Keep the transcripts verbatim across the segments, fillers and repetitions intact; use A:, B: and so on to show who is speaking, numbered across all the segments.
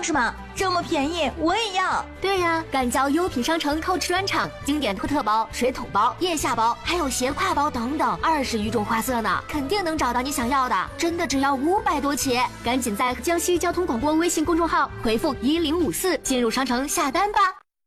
A: 是吗？这么便宜，我也要。
B: 对呀，干椒优品商城 Coach 专场，经典托特包、水桶包、腋下包，还有斜挎包等等，二十余种花色呢，肯定能找到你想要的。真的只要五百多起，赶紧在江西交通广播微信公众号回复一零五四进入商城下单吧。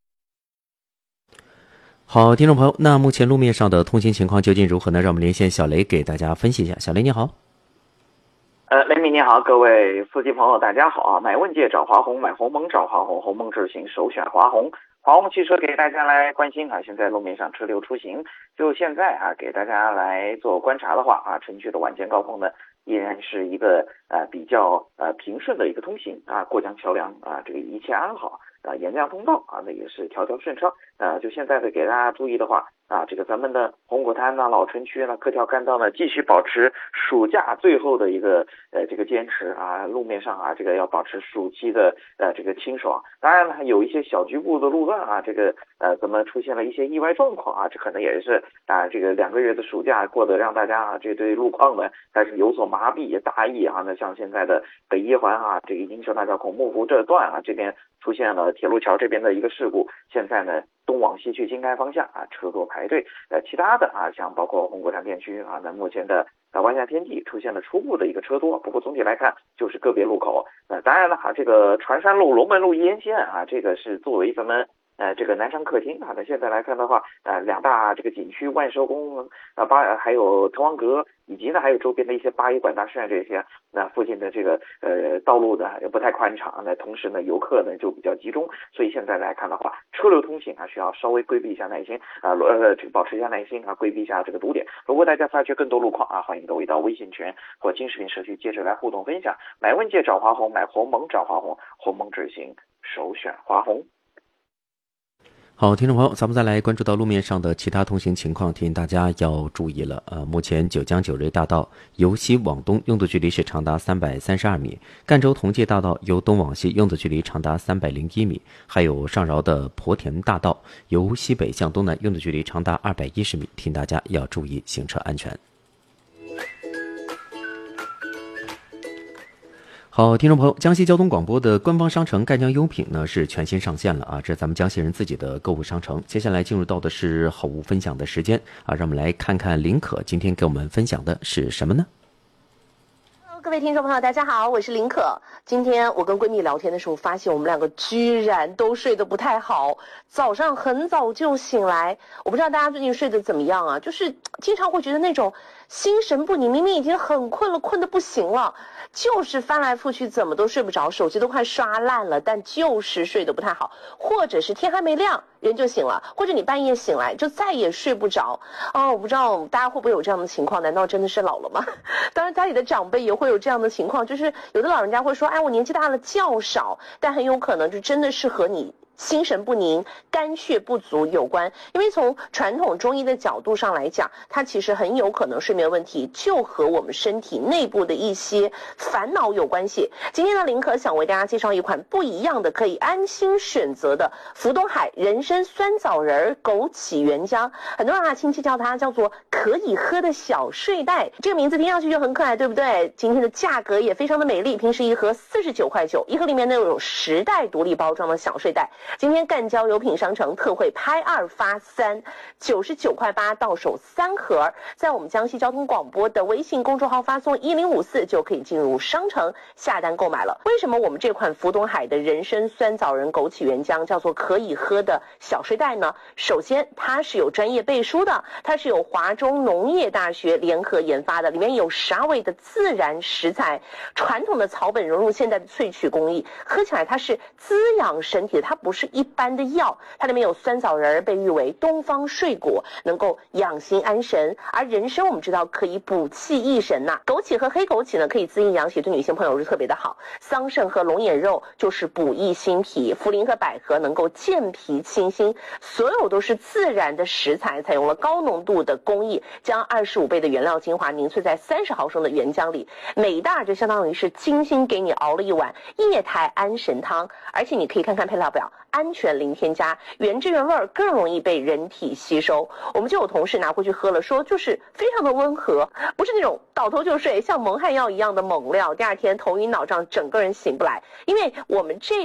C: 好，听众朋友，那目前路面上的通行情况究竟如何呢？让我们连线小雷给大家分析一下。小雷你好。
D: 呃，雷米你好，各位司机朋友大家好啊！买问界找华虹，买鸿蒙找华虹，鸿蒙智行首选华虹。华虹汽车给大家来关心啊，现在路面上车流出行，就现在啊，给大家来做观察的话啊，城区的晚间高峰呢，依然是一个呃比较呃平顺的一个通行啊，过江桥梁啊，这个一切安好啊，沿江通道啊，那也是条条顺畅啊。就现在的给大家注意的话啊，这个咱们的红果滩呢、老城区呢、各条干道呢，继续保持暑假最后的一个呃这个坚持啊，路面上啊，这个要保持暑期的呃这个清爽。当然了，有一些小局部的路段啊，这个呃怎么出现了一些意外状况啊，这可能也是啊这个两个月的暑假过得让大家啊这对路况呢还是有所麻痹大意啊。那像现在的北一环啊，这个英雄大桥孔目湖这段啊，这边出现了铁路桥这边的一个事故，现在呢东往西去京开方向啊，车多排队。呃，其他的啊，像包括红果滩片区啊，那目前的呃万夏天地出现了初步的一个车多，不过总体来看就是个别路口。呃，当然了啊，这个船山路、龙门路沿线啊，这个是作为咱们呃这个南昌客厅啊，那现在来看的话，呃两大这个景区万寿宫啊八还有滕王阁，以及呢还有周边的一些八一管大山这些，那附近的这个呃道路呢也不太宽敞，那同时呢游客呢就比较集中，所以现在来看的话，车流通行啊需要稍微规避一下耐心啊，呃这个保持一下耐心啊，规避一下这个堵点。如果大家发觉更多路况啊，欢迎各位到微信群或金视频社区接着来互动分享。买问界找华虹，买鸿蒙找华虹，鸿蒙智行首选华虹。
C: 好，听众朋友，咱们再来关注到路面上的其他通行情况，提醒大家要注意了。呃，目前九江九瑞大道由西往东拥堵距离是长达三百三十二米，赣州同济大道由东往西拥堵距离长达三百零一米，还有上饶的鄱田大道由西北向东南拥堵距离长达二百一十米，提醒大家要注意行车安全。好，听众朋友，江西交通广播的官方商城赣江优品呢是全新上线了啊，这是咱们江西人自己的购物商城。接下来进入到的是好物分享的时间啊，让我们来看看林可今天给我们分享的是什么呢？
E: 各位听众朋友大家好，我是林可。今天我跟闺蜜聊天的时候发现我们两个居然都睡得不太好，早上很早就醒来。我不知道大家最近睡得怎么样啊，就是经常会觉得那种心神不宁，明明已经很困了，困得不行了，就是翻来覆去怎么都睡不着，手机都快刷烂了，但就是睡得不太好，或者是天还没亮人就醒了，或者你半夜醒来就再也睡不着。哦，我不知道大家会不会有这样的情况，难道真的是老了吗？当然家里的长辈也会有这样的情况，就是有的老人家会说，哎，我年纪大了觉少，但很有可能就真的是和你心神不宁、肝血不足有关。因为从传统中医的角度上来讲，它其实很有可能睡眠问题就和我们身体内部的一些烦恼有关系。今天呢，林可想为大家介绍一款不一样的可以安心选择的福东海人参酸枣仁枸杞原浆，很多人啊亲戚叫它叫做可以喝的小睡袋，这个名字听上去就很可爱，对不对？今天的价格也非常的美丽，平时一盒四十九块九，一盒里面呢有十袋独立包装的小睡袋。今天赣交优品商城特惠拍二发三，九十九块八到手三盒，在我们江西交通广播的微信公众号发送一零五四就可以进入商城下单购买了。为什么我们这款福东海的人参酸枣仁枸杞原浆叫做可以喝的小睡袋呢？首先它是有专业背书的，它是有华中农业大学联合研发的，里面有十二味的自然食材，传统的草本融入现代的萃取工艺，喝起来它是滋养身体的，它不是一般的药，它里面有酸枣仁，被誉为东方睡果，能够养心安神。而人参我们知道可以补气益神呐、啊，枸杞和黑枸杞呢可以滋阴养血，对女性朋友是特别的好。桑葚和龙眼肉就是补益心脾，茯苓和百合能够健脾清心，所有都是自然的食材，采用了高浓度的工艺，将二十五倍的原料精华凝萃在三十毫升的原浆里，每一袋就相当于是精心给你熬了一碗液态安神汤。而且你可以看看配料表，安全零添加，原汁原味，更容易被人体吸收。我们就有同事拿回去喝了，说就是非常的温和，不是那种倒头就睡像蒙汗药一样的猛料，第二天头晕脑胀，整个人醒不来。因为我们这